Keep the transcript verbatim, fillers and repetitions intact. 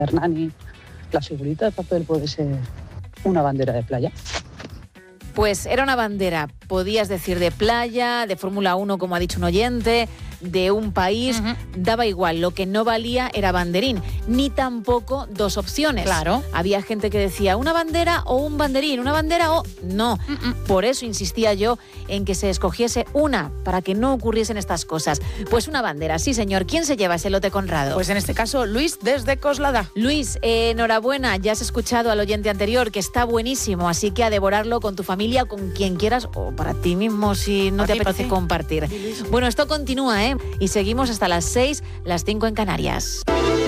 Hernani, la figurita de papel puede ser una bandera de playa. Pues era una bandera, podías decir de playa, de Fórmula uno, como ha dicho un oyente, de un país, uh-huh. daba igual, lo que no valía era banderín, ni tampoco dos opciones. Claro. Había gente que decía una bandera o un banderín, una bandera o no. Uh-uh. Por eso insistía yo en que se escogiese una, para que no ocurriesen estas cosas. Pues una bandera, sí señor. ¿Quién se lleva ese lote Conrado? Pues en este caso Luis desde Coslada. Luis, eh, enhorabuena, ya has escuchado al oyente anterior que está buenísimo, así que a devorarlo con tu familia, con quien quieras o para ti mismo si no te apetece compartir. Bueno, esto continúa, ¿eh? Y seguimos hasta las seis, las cinco en Canarias.